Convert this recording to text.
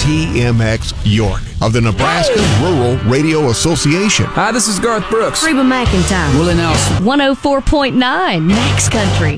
KTMX York of the Nebraska Rural Radio Association. Hi, this is Garth Brooks. Reba McEntire. Willie Nelson. 104.9 Max Country.